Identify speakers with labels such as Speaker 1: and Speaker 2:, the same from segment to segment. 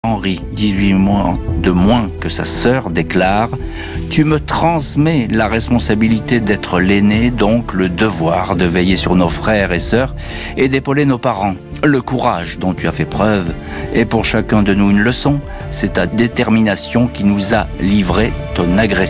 Speaker 1: Henri, 18 mois de moins que sa sœur, déclare « Tu me transmets la responsabilité d'être l'aîné, donc le devoir de veiller sur nos frères et sœurs et d'épauler nos parents. Le courage dont tu as fait preuve est pour chacun de nous une leçon. C'est ta détermination qui nous a livré ton agresseur. »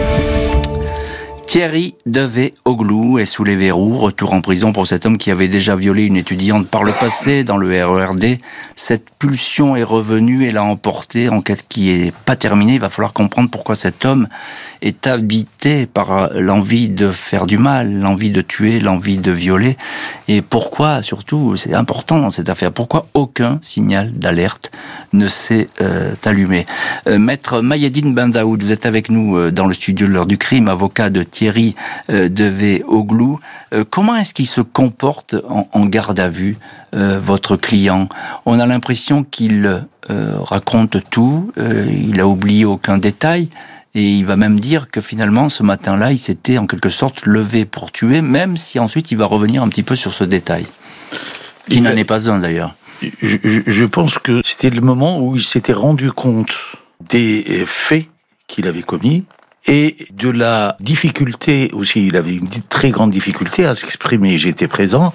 Speaker 1: Thierry Devey-Oglou est sous les verrous, retour en prison pour cet homme qui avait déjà violé une étudiante par le passé dans le RERD. Cette pulsion est revenue et l'a emporté, enquête qui est pas terminée. Il va falloir comprendre pourquoi cet homme est habité par l'envie de faire du mal, l'envie de tuer, l'envie de violer. Et pourquoi, surtout, c'est important dans cette affaire, pourquoi aucun signal d'alerte ne s'est allumé. Maître Mayedine Bendaoud, vous êtes avec nous dans le studio de l'heure du crime, avocat de Thierry Devey-Oglou. Comment est-ce qu'il se comporte en garde à vue, votre client? On a l'impression qu'il raconte tout, il a oublié aucun détail, et il va même dire que finalement, ce matin-là, il s'était en quelque sorte levé pour tuer, même si ensuite il va revenir un petit peu sur ce détail. Il n'en est pas un d'ailleurs.
Speaker 2: Je pense que c'était le moment où il s'était rendu compte des faits qu'il avait commis et de la difficulté aussi. Il avait une très grande difficulté à s'exprimer. J'étais présent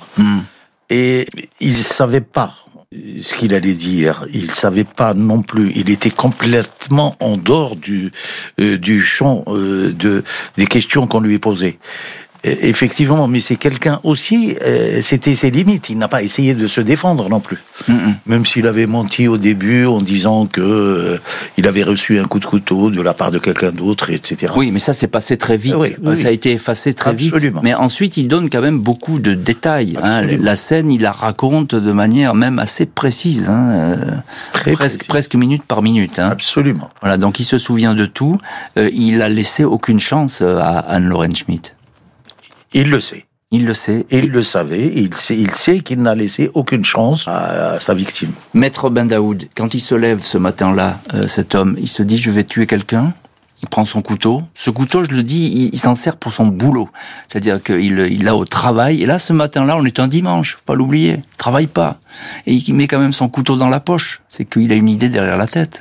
Speaker 2: et il savait pas ce qu'il allait dire. Il savait pas non plus. Il était complètement en dehors du champ des questions qu'on lui posait. Effectivement, mais c'est quelqu'un aussi, c'était ses limites. Il n'a pas essayé de se défendre non plus. Même s'il avait menti au début en disant que il avait reçu un coup de couteau de la part de quelqu'un d'autre, etc.
Speaker 1: Oui, mais ça s'est passé très vite. Oui. Ça a été effacé très
Speaker 2: Absolument.
Speaker 1: vite. Mais ensuite, il donne quand même beaucoup de détails. La scène, il la raconte de manière même assez précise. Presque minute par minute.
Speaker 2: Absolument.
Speaker 1: Voilà, donc il se souvient de tout. Il a laissé aucune chance à Anne-Lorraine Schmitt.
Speaker 2: Il le sait.
Speaker 1: Il le sait.
Speaker 2: Il le savait. Il sait qu'il n'a laissé aucune chance à sa victime.
Speaker 1: Maître Bendaoud, quand il se lève ce matin-là, cet homme, il se dit « je vais tuer quelqu'un ». Il prend son couteau. Ce couteau, je le dis, il s'en sert pour son boulot. C'est-à-dire qu'il l'a au travail. Et là, ce matin-là, on est un dimanche, faut pas l'oublier. Il travaille pas. Et il met quand même son couteau dans la poche. C'est qu'il a une idée derrière la tête.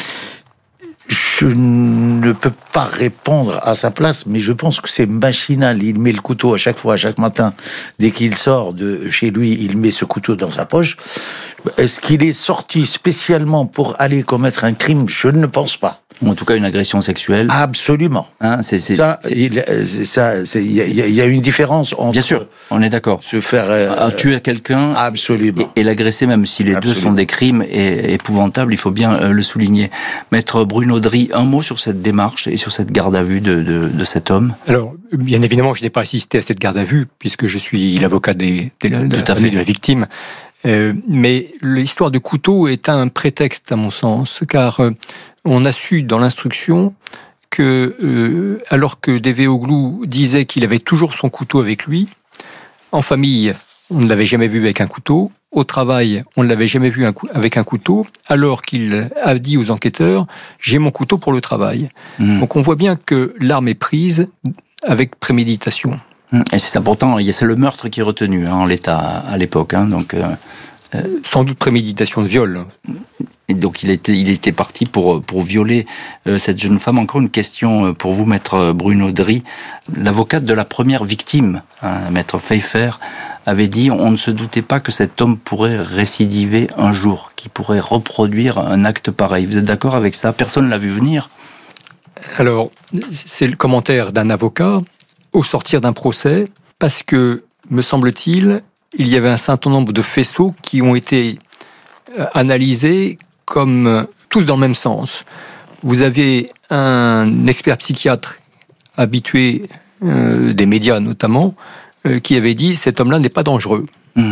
Speaker 2: Je ne peux pas répondre à sa place, mais je pense que c'est machinal. Il met le couteau à chaque fois, à chaque matin. Dès qu'il sort de chez lui, il met ce couteau dans sa poche. Est-ce qu'il est sorti spécialement pour aller commettre un crime? Je ne pense pas.
Speaker 1: En tout cas, une agression sexuelle.
Speaker 2: Absolument. Il y a une différence entre...
Speaker 1: Bien sûr, on est d'accord.
Speaker 2: Se faire...
Speaker 1: tuer quelqu'un...
Speaker 2: Absolument.
Speaker 1: Et l'agresser, même si les deux sont des crimes épouvantables, il faut bien le souligner. Maître Bruno Dry, un mot sur cette démarche et sur cette garde à vue de cet homme?
Speaker 3: Alors, bien évidemment, je n'ai pas assisté à cette garde à vue, puisque je suis l'avocat de la victime. Mais l'histoire de couteau est un prétexte, à mon sens, car on a su dans l'instruction que, alors que Devey-Oglou disait qu'il avait toujours son couteau avec lui, en famille, on ne l'avait jamais vu avec un couteau. Au travail, on ne l'avait jamais vu avec un couteau, alors qu'il a dit aux enquêteurs « j'ai mon couteau pour le travail ». Donc on voit bien que l'arme est prise avec préméditation.
Speaker 1: Et c'est ça, pourtant, c'est le meurtre qui est retenu en l'état à l'époque. Donc,
Speaker 3: sans doute préméditation de viol.
Speaker 1: Et donc il était parti pour violer cette jeune femme. Encore une question pour vous, maître Bruno Dry. L'avocate de la première victime, maître Pfeiffer, avait dit on ne se doutait pas que cet homme pourrait récidiver un jour, qu'il pourrait reproduire un acte pareil. Vous êtes d'accord avec ça? Personne ne l'a vu venir?
Speaker 3: Alors, c'est le commentaire d'un avocat au sortir d'un procès, parce que, me semble-t-il, il y avait un certain nombre de faisceaux qui ont été analysés comme tous dans le même sens. Vous avez un expert psychiatre habitué des médias notamment, qui avait dit cet homme-là n'est pas dangereux.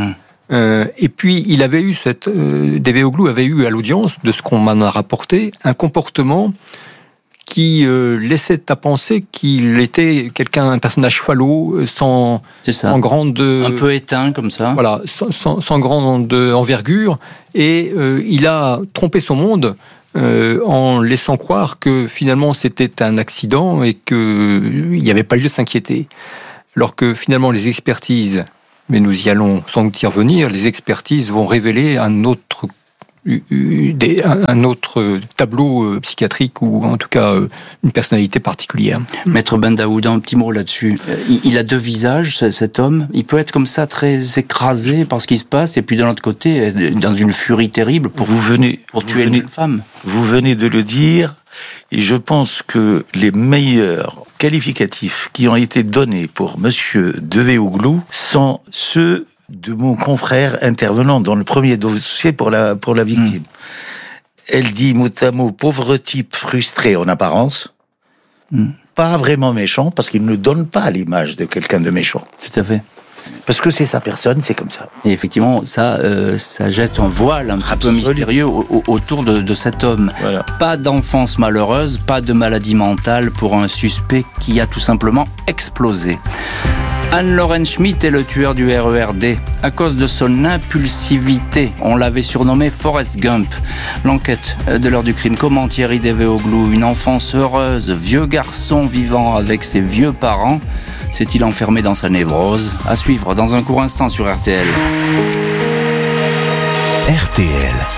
Speaker 3: Et puis il avait eu Devey-Oglou avait eu à l'audience, de ce qu'on m'en a rapporté, un comportement qui laissait à penser qu'il était un personnage falot, sans grande...
Speaker 1: Un peu éteint, comme ça.
Speaker 3: Voilà, sans grande envergure. Et il a trompé son monde en laissant croire que finalement c'était un accident et qu'il n'y avait pas lieu de s'inquiéter. Alors que finalement les expertises, mais nous y allons sans doute y revenir, les expertises vont révéler un autre un autre tableau psychiatrique ou en tout cas une personnalité particulière.
Speaker 1: Maître Bendaouda, un petit mot là-dessus. Il a deux visages, cet homme. Il peut être comme ça très écrasé par ce qui se passe et puis de l'autre côté, dans une furie terrible pour tuer une femme.
Speaker 2: Vous venez de le dire et je pense que les meilleurs qualificatifs qui ont été donnés pour Monsieur Devéoglou sont ceux de mon confrère intervenant dans le premier dossier pour la victime. Elle dit mot à mot, pauvre type frustré en apparence, pas vraiment méchant, parce qu'il ne donne pas l'image de quelqu'un de méchant.
Speaker 1: Tout à fait.
Speaker 2: Parce que c'est sa personne, c'est comme ça.
Speaker 1: Et effectivement, ça jette un voile un petit peu mystérieux autour de cet homme.
Speaker 2: Voilà.
Speaker 1: Pas d'enfance malheureuse, pas de maladie mentale pour un suspect qui a tout simplement explosé. Anne-Lorraine Schmitt est le tueur du RERD. À cause de son impulsivité, on l'avait surnommé Forrest Gump. L'enquête de l'heure du crime. Comment Thierry Devéoglou, une enfance heureuse, vieux garçon vivant avec ses vieux parents, s'est-il enfermé dans sa névrose? À suivre dans un court instant sur RTL.
Speaker 4: RTL.